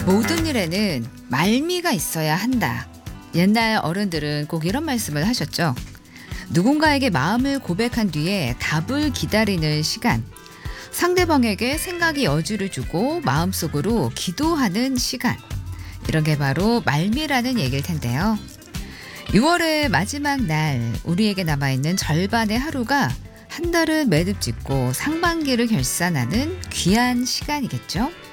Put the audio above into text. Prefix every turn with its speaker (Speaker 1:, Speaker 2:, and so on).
Speaker 1: 모든 일에는 말미가 있어야 한다. 옛날 어른들은 꼭 이런 말씀을 하셨죠. 누군가에게 마음을 고백한 뒤에 답을 기다리는 시간. 상대방에게 생각의 여지를 주고 마음속으로 기도하는 시간. 이런 게 바로 말미라는 얘기일 텐데요. 6월의 마지막 날, 우리에게 남아있는 절반의 하루가 한 달을 매듭짓고 상반기를 결산하는 귀한 시간이겠죠.